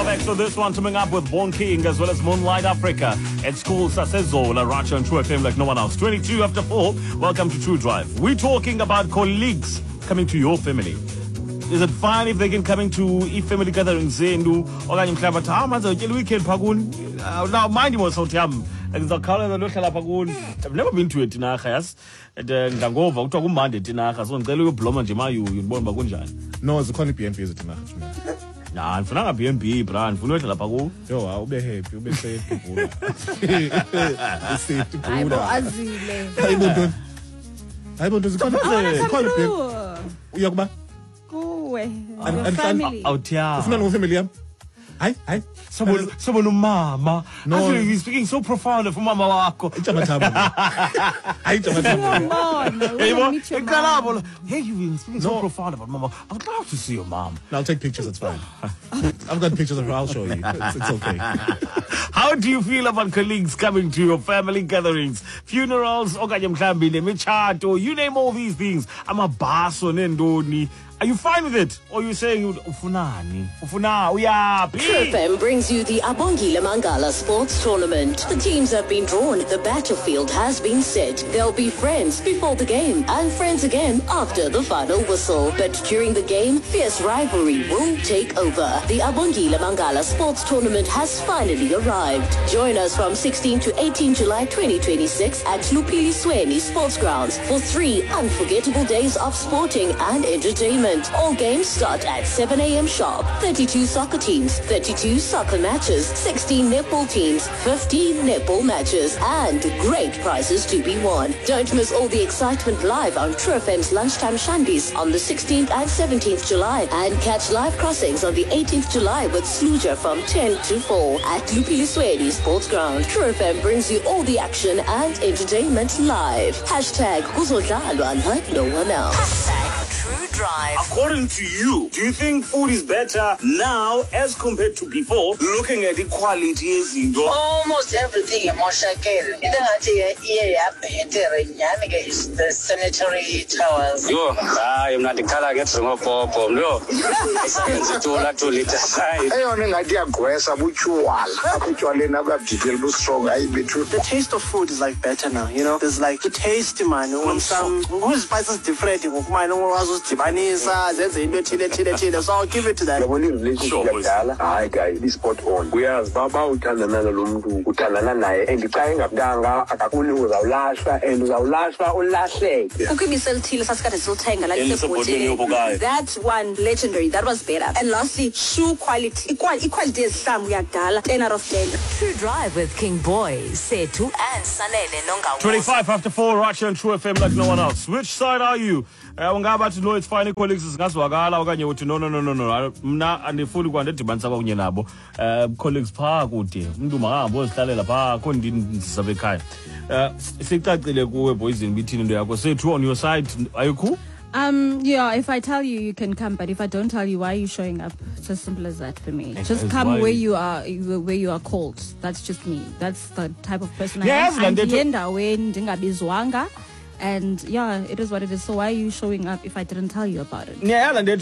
effects of this one coming up with Born King as well as Moonlight Africa. It's called Sasezola, Racha and True FM like no one else. 22 after 4. Welcome to True Drive. We're talking about colleagues coming to your family. Is it fine if they can come into family gatherings zendu okanye mhlawumbe athi manze utyela weekend phakuni? Now mind you also yam ngizakhawuleza lohlala phakuni. I've never been to a tinarha, yes. And ngangova kuthiwa kumande tinarha so ngicela uyobloma nje mayuyu ndibona uba kunjani. No, zikhona iBnB ezitinarha. Nah, ngifuna ngaBnB brand, ngifuna uyohlala phakuni. Yo, ube happy, ube safe bula. Safe bula. Hayibo azile. Hayibo zikhona iBnB. Uyakuba Kuwe. Family. Awutya. Ufuna ngofamily yami? Hayi. Someone umama. No. Actually, he's speaking so profound for mama wakho. Hayi Hey, you've been speaking so profound about mama. I would love to see your mom. I'll take pictures, it's fine. I've got pictures of her, I'll show you. It's okay. How do you feel about colleagues coming to your family gatherings, funerals, okanye mhlambi nemitshato, you name all these things? Amabhaso nendoni. Are you fine with it? Or are you saying ufunani? Ufuna uyapi? FM brings you the Abongile Mangala Sports Tournament. The teams have been drawn. The battlefield has been set. There'll be friends before the game and friends again after the final whistle. But during the game, fierce rivalry will take over. The Abongile Mangala Sports Tournament has finally arrived. Join us from 16 to 18 July 2026 at Lupili Sweni Sports Grounds for 3 unforgettable days of sporting and entertainment. All games start at 7 a.m. sharp. 32 soccer teams, 32 soccer matches, 16 netball teams, 15 netball matches, and great prizes to be won. Don't miss all the excitement live on True FM's Lunchtime Shandies on the 16th and 17th July. And catch live crossings on the 18th July with Sluja from 10 to 4 at Lupilisweni Sports Ground. True FM brings you all the action and entertainment live. Hashtag Kuzodlalwa like no one else. Hashtag True Drive. According to you, do you think food is better now as compared to before, looking at the quality yezinto? Almost everything emoshakele. Is the sanitary towels. Yo, mna ndikhala ke ngopopo lo. Isenzitola 2 liters. Eyona ngathi yagwesa butshwala. Abutshwaleni ababhidela bustrong ayibethu. The taste of food is like better now, you know. There's like the taste man when some whose spices different ngokumana wazozidibanisa zenze into ethile so I'll give it to that. Yabona relationship yakudala hayi guys this spot on. Uyazi baba uthandana nalomuntu uthandana naye andicha engabudanga akakuni uzawulashwa and uzawulashwa ulahleke. Kukho ibisi elithile sasikade silithenga la lisebhotini. That one legendary, that was better. And lastly, shoe quality. Equality yezihlambu yakudala 10 out of 10. True Drive with King Boy, Setu and Sanele Nonga. 25 after 4, Racha and True FM like no one else. Which side are you? Ungaba to know it's fine colleagues zingazwakala okanye uthi no mna andifuni kwandedibanisa kwakunye nabo colleagues phaa kude umuntu mahambe ozihlalela phaa akho ndizabe ekhaya sicacile kuwe boyzini bithini into yakho Sethu on your side are you cool? Yeah, if I tell you, you can come, but if I don't tell you, why are you showing up? It's as simple as that for me. Just come where you are called. That's just me. That's the type of person I am. And yeah, it is what it is. So why are you showing up if I didn't tell you about it? Yeah, we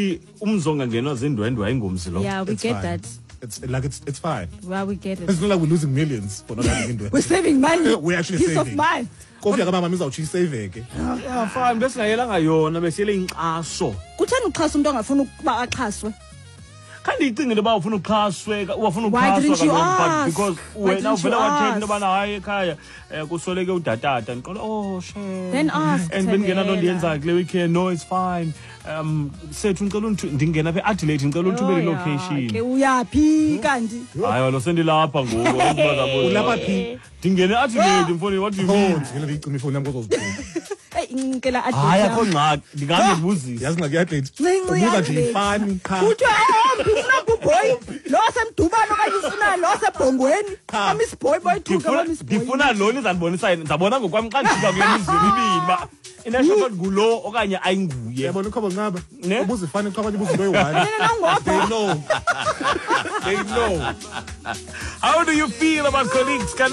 get that. It's fine. Well, we get it. It's not like we're losing millions for not having Indwe. We're saving money. We're actually Peace saving. of mind. Kofi yakamama mizawuthi isaveke. Yeah, fine. Besingayelanga yona besiyele inkxaso. Kutheni uxhasa umuntu angafuna ukuba axhaswe? Khandicingile ba ufuna uxhaswe ufuna uxhaswa because wena uvela wathenda into bana hayi ekhaya kusoleke udatata ngiqola oh shit then ask and bengena nto ndiyenza kule weekend no it's fine Sethu ngicela ndingena phe Adelaide ngicela uthubele location ke uyaphi kanti hayi lo sendilapha ngoku ulapha phi ndingene Adelaide mfoni what do you mean ngicela ngicima ifoni yamikozozicima ngicela Adelaide hayi akho ngxaki ndingabe ndibuzisa yazi ngxaki Adelaide ubuza nje ifani cha uthi ufuna boy lo semdubano okanye ufuna lo sebhongweni Miss Boy thuka Miss Boy ngifuna lo nizandibonisa ngizabona ngokwami xa ngijika kule mizwe mibili ba inashot ngulo okanye ayinguye yabona ukhaba ngaba ubuza ifani xa abanye buza into eyi-1 they know how do you feel about colleagues